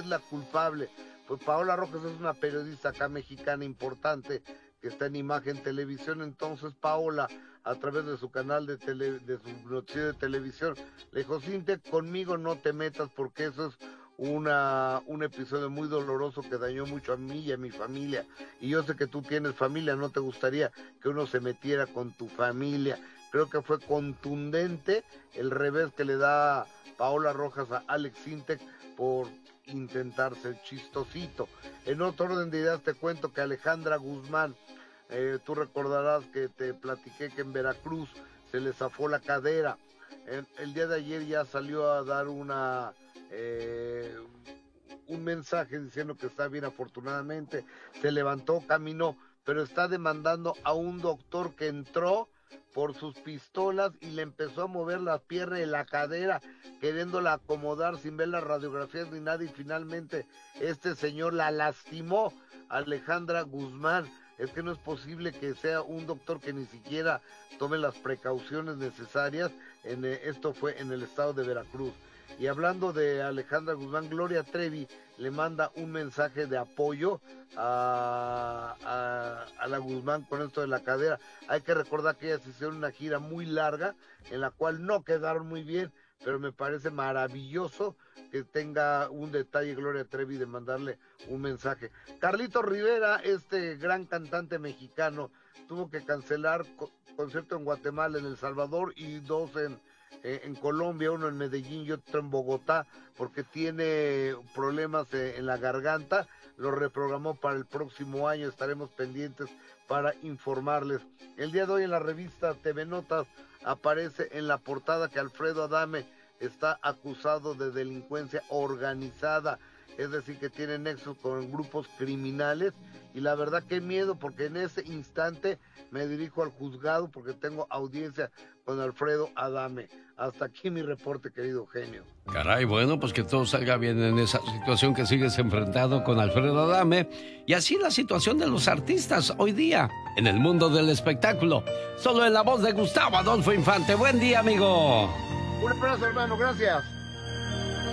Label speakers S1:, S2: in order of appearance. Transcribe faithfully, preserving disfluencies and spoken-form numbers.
S1: la culpable? Pues Paola Rojas es una periodista acá mexicana importante que está en Imagen Televisión. Entonces Paola, a través de su canal de tele, de su noticiero de televisión, le dijo: Sinte, conmigo no te metas porque eso es una, un episodio muy doloroso que dañó mucho a mí y a mi familia. Y yo sé que tú tienes familia, no te gustaría que uno se metiera con tu familia. Creo que fue contundente el revés que le da Paola Rojas a Alex Sintek por intentar ser chistosito. En otro orden de ideas te cuento que Alejandra Guzmán, eh, tú recordarás que te platiqué que en Veracruz se le zafó la cadera. El, el día de ayer ya salió a dar una eh, un mensaje diciendo que está bien, afortunadamente, se levantó, caminó, pero está demandando a un doctor que entró por sus pistolas y le empezó a mover las piernas y la cadera, queriéndola acomodar sin ver las radiografías ni nada, y finalmente este señor la lastimó. Alejandra Guzmán, es que no es posible que sea un doctor que ni siquiera tome las precauciones necesarias. En, eh, esto fue en el estado de Veracruz. Y hablando de Alejandra Guzmán, Gloria Trevi le manda un mensaje de apoyo a, a, a la Guzmán con esto de la cadera. Hay que recordar que ellas hicieron una gira muy larga en la cual no quedaron muy bien, pero me parece maravilloso que tenga un detalle Gloria Trevi de mandarle un mensaje. Carlito Rivera, este gran cantante mexicano, tuvo que cancelar co- concierto en Guatemala, en El Salvador y dos en Eh, en Colombia, uno en Medellín y otro en Bogotá, porque tiene problemas eh, en la garganta. Lo reprogramó para el próximo año, estaremos pendientes para informarles. El día de hoy en la revista T V Notas aparece en la portada que Alfredo Adame está acusado de delincuencia organizada, es decir, que tiene nexos con grupos criminales. Y la verdad, qué miedo, porque en ese instante me dirijo al juzgado porque tengo audiencia con Alfredo Adame. Hasta aquí mi reporte, querido genio.
S2: Caray, bueno, pues que todo salga bien en esa situación que sigues enfrentando con Alfredo Adame. Y así la situación de los artistas hoy día en el mundo del espectáculo. Solo en la voz de Gustavo Adolfo Infante. Buen día, amigo.
S1: Un abrazo, hermano, gracias.